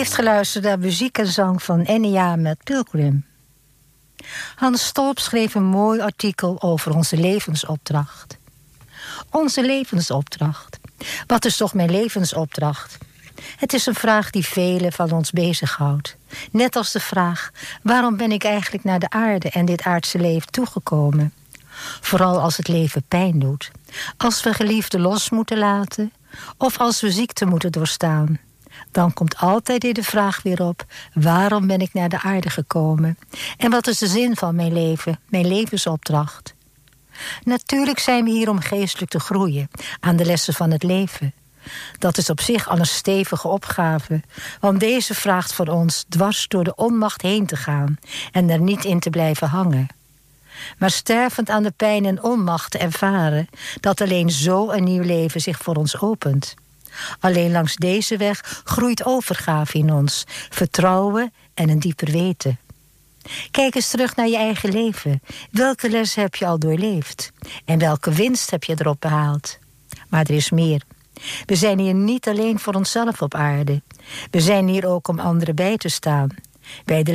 heeft geluisterd naar muziek en zang van Enya met Pilgrim. Hans Stolp schreef een mooi artikel over onze levensopdracht. Onze levensopdracht. Wat is toch mijn levensopdracht? Het is een vraag die velen van ons bezighoudt. Net als de vraag, waarom ben ik eigenlijk naar de aarde en dit aardse leven toegekomen? Vooral als het leven pijn doet. Als we geliefden los moeten laten. Of als we ziekte moeten doorstaan. Dan komt altijd weer de vraag weer op, waarom ben ik naar de aarde gekomen? En wat is de zin van mijn leven, mijn levensopdracht? Natuurlijk zijn we hier om geestelijk te groeien aan de lessen van het leven. Dat is op zich al een stevige opgave, want deze vraagt van ons dwars door de onmacht heen te gaan en er niet in te blijven hangen. Maar stervend aan de pijn en onmacht te ervaren dat alleen zo een nieuw leven zich voor ons opent. Alleen langs deze weg groeit overgave in ons, vertrouwen en een dieper weten. Kijk eens terug naar je eigen leven. Welke les heb je al doorleefd? En welke winst heb je erop behaald? Maar er is meer. We zijn hier niet alleen voor onszelf op aarde. We zijn hier ook om anderen bij te staan. Bij de